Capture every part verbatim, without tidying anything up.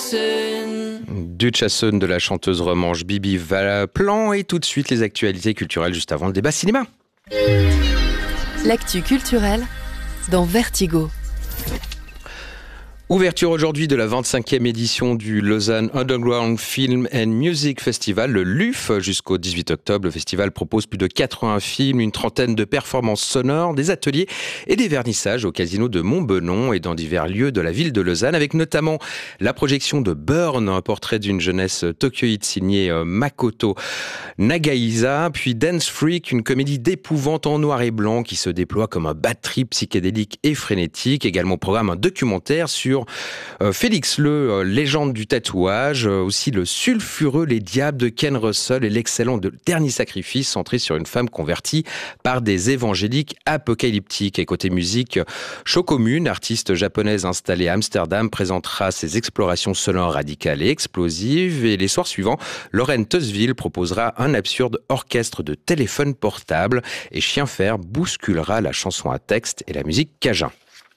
Duchassen. Duchassen de la chanteuse romanche Bibi Valplan et tout de suite les actualités culturelles juste avant le débat cinéma. L'actu culturelle dans Vertigo. Ouverture aujourd'hui de la vingt-cinquième édition du Lausanne Underground Film and Music Festival, le L U F, jusqu'au dix-huit octobre. Le festival propose plus de quatre-vingts films, une trentaine de performances sonores, des ateliers et des vernissages au casino de Montbenon et dans divers lieux de la ville de Lausanne, avec notamment la projection de Burn, un portrait d'une jeunesse tokyoïte signé Makoto Nagaïsa, puis Dance Freak, une comédie d'épouvante en noir et blanc qui se déploie comme un bad trip psychédélique et frénétique. Également au programme un documentaire sur Euh, Félix Le, euh, légende du tatouage, euh, aussi le sulfureux Les Diables de Ken Russell et l'excellent de Dernier Sacrifice, centré sur une femme convertie par des évangéliques apocalyptiques. Et côté musique, Shokomun, artiste japonaise installée à Amsterdam, présentera ses explorations sonores radicales et explosives. Et les soirs suivants, Lorraine Teusville proposera un absurde orchestre de téléphone portable et Chien Fer bousculera la chanson à texte et la musique cajun.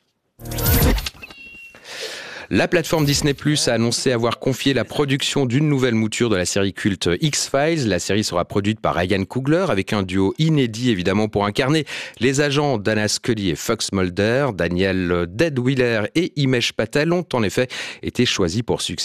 La plateforme Disney plus, a annoncé avoir confié la production d'une nouvelle mouture de la série culte X-Files. La série sera produite par Ryan Coogler avec un duo inédit évidemment pour incarner les agents Dana Scully et Fox Mulder. Daniel Deadweiler et Himesh Patel ont en effet été choisis pour succéder